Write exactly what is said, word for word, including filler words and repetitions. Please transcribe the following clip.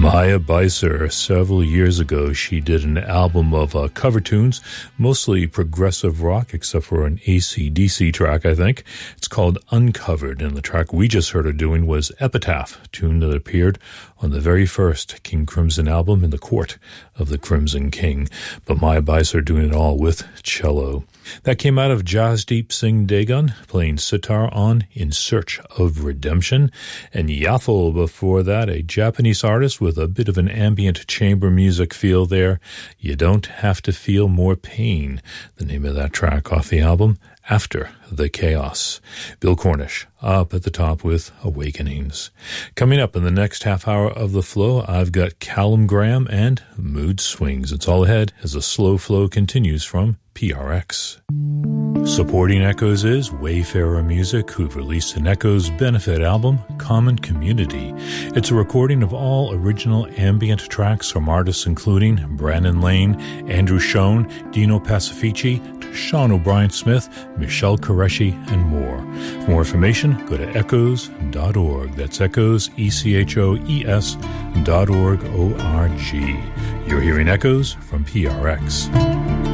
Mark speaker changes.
Speaker 1: Maya Beiser, several years ago, she did an album of uh, cover tunes, mostly progressive rock, except for an A C D C track, I think. It's called Uncovered, and the track we just heard her doing was Epitaph, a tune that appeared on the very first King Crimson album, In the Court of the Crimson King. But Maya Beiser doing it all with cello. That came out of Jasdeep Singh Dagon, playing sitar on In Search of Redemption. And Yaffle before that, a Japanese artist with a bit of an ambient chamber music feel there. You Don't Have to Feel More Pain, the name of that track off the album, After the Chaos. Bill Cornish up at the top with Awakenings. Coming up in the next half hour of the flow, I've got Callum Graham and Mood Swings. It's all ahead as the slow flow continues from P R X. Supporting Echoes is Wayfarer Music, who've released an Echoes benefit album, Common Community. It's a recording of all original ambient tracks from artists including Brandon Lane, Andrew Schoen, Dino Pacifici, Sean O'Brien Smith, Michelle Qureshi, and more. For more information, go to echoes dot org. That's Echoes, E C H O E S dot org, O R G. You're hearing Echoes from P R X.